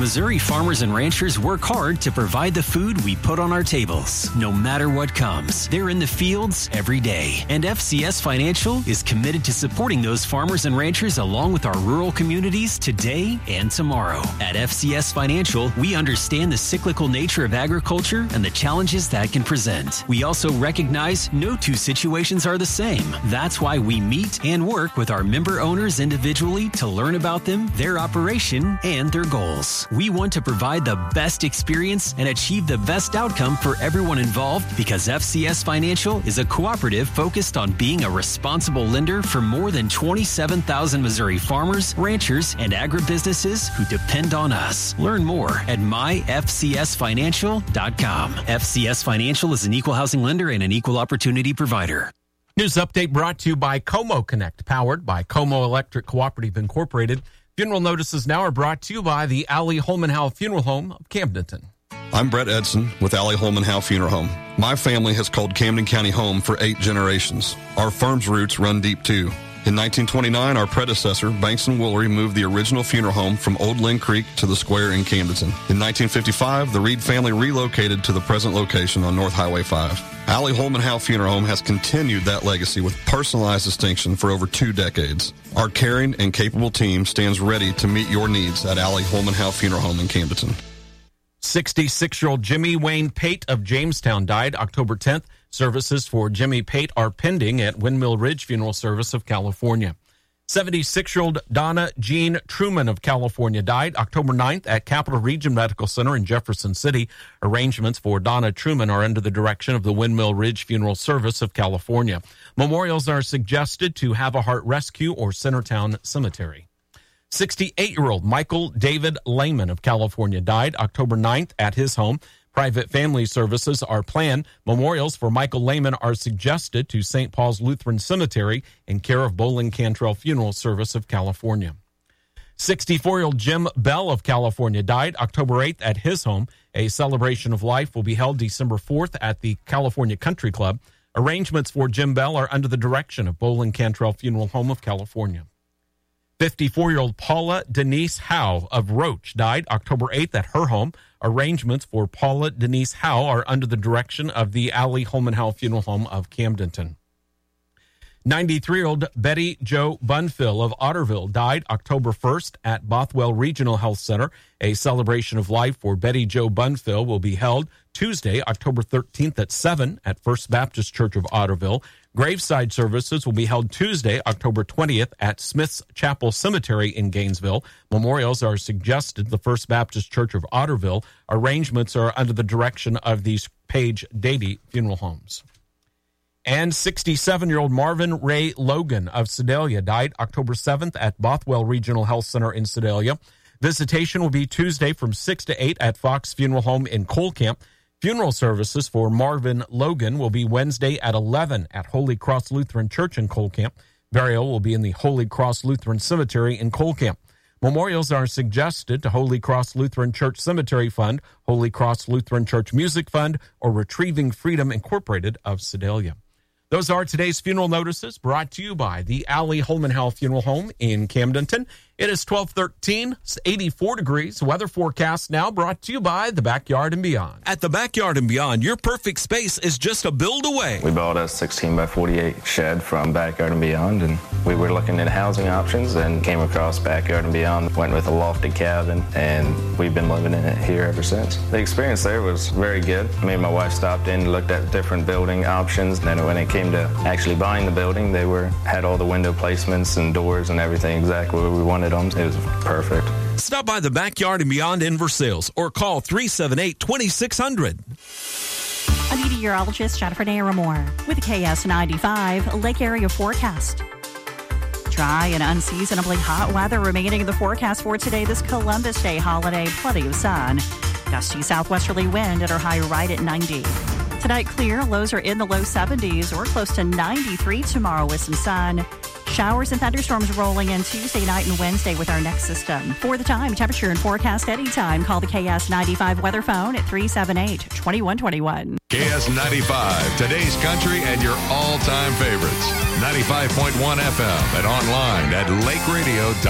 Missouri farmers and ranchers work hard to provide the food we put on our tables. No matter what comes, they're in the fields every day. And FCS Financial is committed to supporting those farmers and ranchers along with our rural communities today and tomorrow. At FCS Financial, we understand the cyclical nature of agriculture and the challenges that can present. We also recognize no two situations are the same. That's why we meet and work with our member owners individually to learn about them, their operation, and their goals. We want to provide the best experience and achieve the best outcome for everyone involved because FCS Financial is a cooperative focused on being a responsible lender for more than 27,000 Missouri farmers, ranchers, and agribusinesses who depend on us. Learn more at myfcsfinancial.com. FCS Financial is an equal housing lender and an equal opportunity provider. News update brought to you by Como Connect, powered by Como Electric Cooperative Incorporated. Funeral notices now are brought to you by the Allie Holman Howe Funeral Home of Camdenton. I'm Brett Edson with Allie Holman Howe Funeral Home. My family has called Camden County home for 8 generations. Our firm's roots run deep too. In 1929, our predecessor, Banks & Woolery, moved the original funeral home from Old Lynn Creek to the square in Camdenton. In 1955, the Reed family relocated to the present location on North Highway 5. Allie Holman Howe Funeral Home has continued that legacy with personalized distinction for over 2 decades. Our caring and capable team stands ready to meet your needs at Allie Holman Howe Funeral Home in Camdenton. 66-year-old Jimmy Wayne Pate of Jamestown died October 10th. Services for Jimmy Pate are pending at Windmill Ridge Funeral Service of California. 76-year-old Donna Jean Truman of California died October 9th at Capital Region Medical Center in Jefferson City. Arrangements for Donna Truman are under the direction of the Windmill Ridge Funeral Service of California. Memorials are suggested to Have a Heart Rescue or Centertown Cemetery. 68-year-old Michael David Lehman of California died October 9th at his home. Private family services are planned. Memorials for Michael Lehman are suggested to St. Paul's Lutheran Cemetery in care of Bowling Cantrell Funeral Service of California. 64-year-old Jim Bell of California died October 8th at his home. A celebration of life will be held December 4th at the California Country Club. Arrangements for Jim Bell are under the direction of Bowling Cantrell Funeral Home of California. 54-year-old Paula Denise Howe of Roach died October 8th at her home. Arrangements for Paula Denise Howe are under the direction of the Allie Holman Howe Funeral Home of Camdenton. 93-year-old Betty Jo Bunfill of Otterville died October 1st at Bothwell Regional Health Center. A celebration of life for Betty Jo Bunfill will be held Tuesday, October 13th at 7 at First Baptist Church of Otterville. Graveside services will be held Tuesday, October 20th at Smith's Chapel Cemetery in Gainesville. Memorials are suggested the First Baptist Church of Otterville. Arrangements are under the direction of the Page Dady Funeral Homes. And 67-year-old Marvin Ray Logan of Sedalia died October 7th at Bothwell Regional Health Center in Sedalia. Visitation will be Tuesday from 6 to 8 at Fox Funeral Home in Colcamp. Funeral services for Marvin Logan will be Wednesday at 11 at Holy Cross Lutheran Church in Colcamp. Burial will be in the Holy Cross Lutheran Cemetery in Colcamp. Memorials are suggested to Holy Cross Lutheran Church Cemetery Fund, Holy Cross Lutheran Church Music Fund, or Retrieving Freedom Incorporated of Sedalia. Those are today's funeral notices brought to you by the Allie Holman Howe Funeral Home in Camdenton. It is 12:13, 84 degrees. Weather forecast now brought to you by The Backyard and Beyond. At The Backyard and Beyond, your perfect space is just a build away. We bought a 16 by 48 shed from Backyard and Beyond, and we were looking at housing options and came across Backyard and Beyond, went with a lofted cabin, and we've been living in it here ever since. The experience there was very good. Me and my wife stopped in, looked at different building options, and then when it came to actually buying the building, they had all the window placements and doors and everything exactly where we wanted them. It was perfect. Stop by The Backyard and Beyond in Versailles or call 378-2600. A meteorologist, Jennifer Naramore, with the KS95 Lake Area Forecast. Dry and unseasonably hot weather remaining in the forecast for today, this Columbus Day holiday. Plenty of sun. Gusty southwesterly wind at our high right at 90. Tonight, clear. Lows are in the low 70s or close to 93 tomorrow with some sun. Showers and thunderstorms rolling in Tuesday night and Wednesday with our next system. For the time, temperature and forecast anytime. Call the KS95 weather phone at 378-2121. KS95, today's country and your all-time favorites. 95.1 FM and online at lakeradio.com.